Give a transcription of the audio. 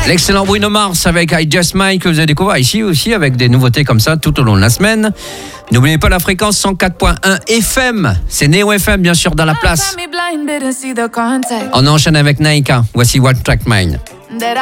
L'excellent Bruno Mars avec I Just Mine que vous avez découvert ici aussi avec des nouveautés comme ça tout au long de la semaine. N'oubliez pas la fréquence 104.1 FM. C'est Neo FM bien sûr dans la place. On enchaîne avec Naika. Voici One Track Mind.